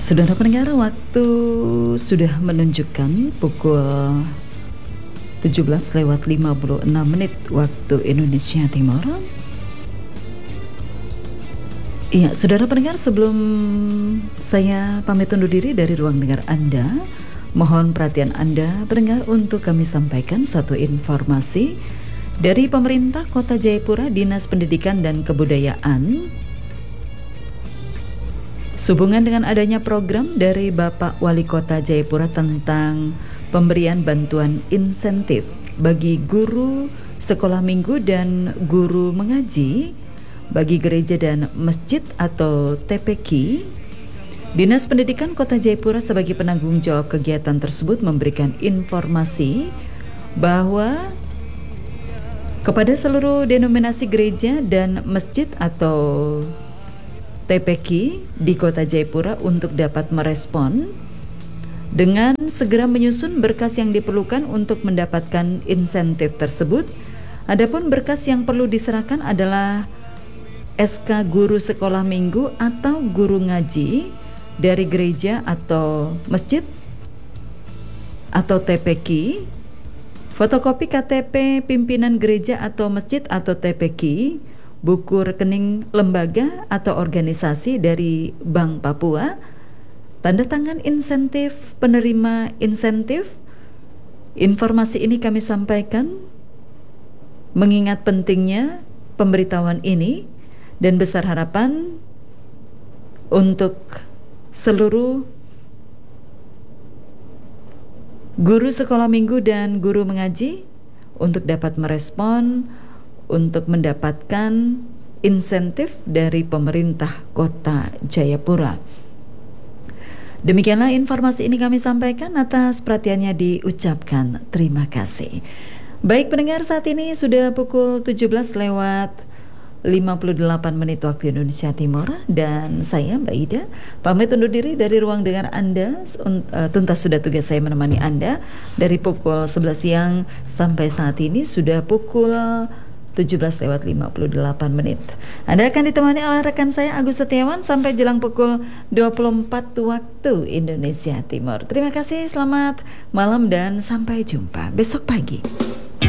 Saudara pendengar, waktu sudah menunjukkan pukul 17:56 waktu Indonesia Timur. Iya, saudara pendengar, sebelum saya pamit undur diri dari ruang dengar Anda, mohon perhatian Anda pendengar untuk kami sampaikan satu informasi dari pemerintah Kota Jayapura, Dinas Pendidikan dan Kebudayaan. Sehubungan dengan adanya program dari Bapak Wali Kota Jayapura tentang pemberian bantuan insentif bagi guru sekolah minggu dan guru mengaji bagi gereja dan masjid atau TPQ, Dinas Pendidikan Kota Jayapura sebagai penanggung jawab kegiatan tersebut memberikan informasi bahwa kepada seluruh denominasi gereja dan masjid atau TPQ di Kota Jayapura untuk dapat merespon dengan segera menyusun berkas yang diperlukan untuk mendapatkan insentif tersebut. Adapun berkas yang perlu diserahkan adalah SK guru sekolah minggu atau guru ngaji dari gereja atau masjid atau TPQ, fotokopi KTP pimpinan gereja atau masjid atau TPQ, buku rekening lembaga atau organisasi dari Bank Papua, tanda tangan insentif penerima insentif. Informasi ini kami sampaikan mengingat pentingnya pemberitahuan ini dan besar harapan untuk seluruh guru sekolah minggu dan guru mengaji untuk dapat merespon untuk mendapatkan insentif dari pemerintah Kota Jayapura. Demikianlah informasi ini kami sampaikan, atas perhatiannya diucapkan terima kasih. Baik pendengar, saat ini sudah pukul 17:58 waktu Indonesia Timur, dan saya Mbak Ida pamit undur diri dari ruang dengar Anda. Tuntas sudah tugas saya menemani Anda dari pukul 11 siang sampai saat ini sudah pukul 17:58. Anda akan ditemani oleh rekan saya Agus Setiawan sampai jelang pukul 24 waktu Indonesia Timur. Terima kasih, selamat malam dan sampai jumpa besok pagi.